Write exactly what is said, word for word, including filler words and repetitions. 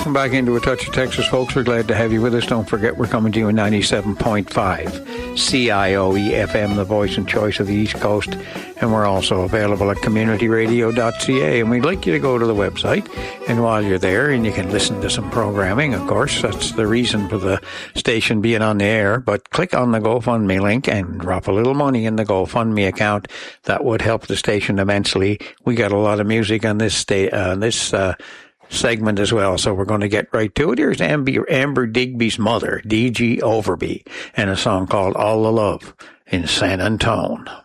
Welcome back into A Touch of Texas, folks. We're glad to have you with us. Don't forget, we're coming to you in ninety-seven point five C I O E F M, the voice and choice of the East Coast. And we're also available at community radio dot c a. And we'd like you to go to the website. And while you're there, and you can listen to some programming, of course, that's the reason for the station being on the air. But click on the GoFundMe link and drop a little money in the GoFundMe account. That would help the station immensely. We got a lot of music on this sta- uh, this uh, segment as well, so we're going to get right to it. Here's Amber, Amber Digby's mother, D G Overby, and a song called All the Love in San Antone.